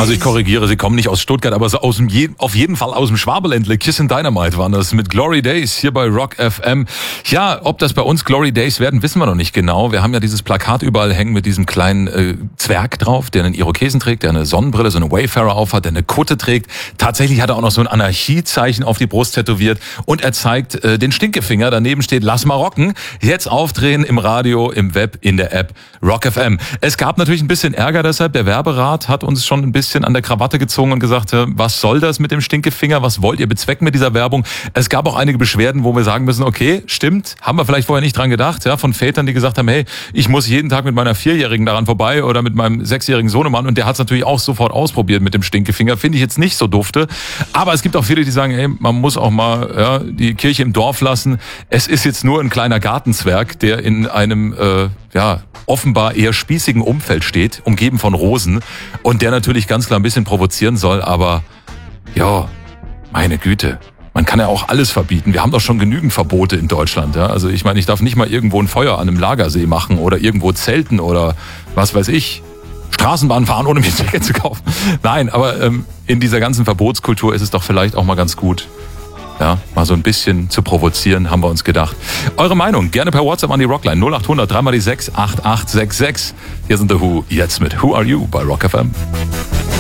Also ich korrigiere, sie kommen nicht aus Stuttgart, aber so auf jeden Fall aus dem Schwabeländle. Kiss and Dynamite waren das mit Glory Days hier bei Rock FM. Ja, ob das bei uns Glory Days werden, wissen wir noch nicht genau. Wir haben ja dieses Plakat überall hängen mit diesem kleinen Zwerg drauf, der einen Irokesen trägt, der eine Sonnenbrille, so eine Wayfarer aufhat, der eine Kutte trägt. Tatsächlich hat er auch noch so ein Anarchiezeichen auf die Brust tätowiert und er zeigt den Stinkefinger. Daneben steht Lass mal rocken. Jetzt aufdrehen im Radio, im Web, in der App Rock FM. Es gab natürlich ein bisschen Ärger deshalb. Der Werberat hat uns schon ein bisschen an der Krawatte gezogen und gesagt, was soll das mit dem Stinkefinger? Was wollt ihr bezwecken mit dieser Werbung? Es gab auch einige Beschwerden, wo wir sagen müssen, okay, stimmt, haben wir vielleicht vorher nicht dran gedacht, ja, von Vätern, die gesagt haben, hey, ich muss jeden Tag mit meiner 4-Jährigen daran vorbei oder mit meinem 6-jährigen Sohnemann und der hat es natürlich auch sofort ausprobiert mit dem Stinkefinger. Finde ich jetzt nicht so dufte. Aber es gibt auch viele, die sagen, hey, man muss auch mal die Kirche im Dorf lassen. Es ist jetzt nur ein kleiner Gartenzwerg, der in einem offenbar eher spießigen Umfeld steht, umgeben von Rosen und der natürlich ganz klar ein bisschen provozieren soll, aber ja, meine Güte, man kann ja auch alles verbieten. Wir haben doch schon genügend Verbote in Deutschland. Ja? Also ich meine, ich darf nicht mal irgendwo ein Feuer an einem Lagersee machen oder irgendwo zelten oder was weiß ich, Straßenbahn fahren, ohne mir ein Ticket zu kaufen. Nein, aber in dieser ganzen Verbotskultur ist es doch vielleicht auch mal ganz gut, ja, mal so ein bisschen zu provozieren, haben wir uns gedacht. Eure Meinung gerne per WhatsApp an die Rockline 0800 3x6 8866. Hier sind The Who, jetzt mit Who Are You bei Rock FM.